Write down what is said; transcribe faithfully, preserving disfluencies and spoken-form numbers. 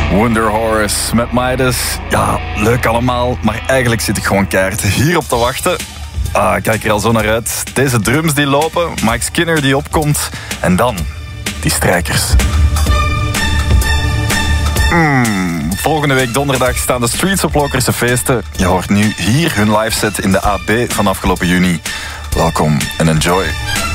Wonder Horse met Midas. Ja, leuk allemaal, maar eigenlijk zit ik gewoon keihard hier op te wachten. Ah, ik kijk er al zo naar uit. Deze drums die lopen, Mike Skinner die opkomt. En dan, die strijkers. Mm, volgende week donderdag staan de Streets op Lokerse feesten. Je hoort nu hier hun live set in de A B van afgelopen juni. Welkom en enjoy.